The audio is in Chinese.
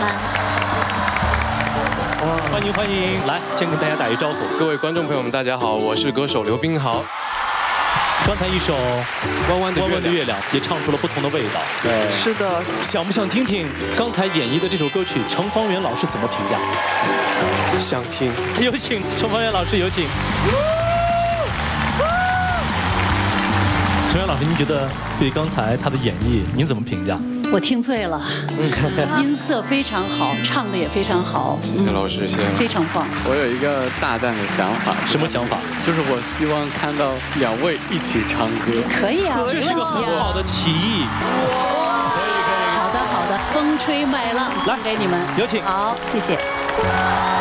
欢迎欢迎，来先跟大家打一招呼。 各位观众朋友们，大家好，我是歌手刘冰豪。 刚才一首《 弯弯的月亮》也唱出了不同的味道。 对， 是的。 想不想听听刚才演绎的这首歌曲，程方圆老师怎么评价？ 想听。 有请程方圆老师，有请。程方圆老师，您觉得对刚才他的演绎，您怎么评价？ 我听醉了，音色非常好，唱的也非常好。 谢谢老师，谢谢。 非常棒。 我有一个大胆的想法。 什么想法？ 就是我希望看到2位一起唱歌。 可以啊， 这是个很好的提议。可以。 好的，风吹麦浪送给你们， 有请。 好，谢谢。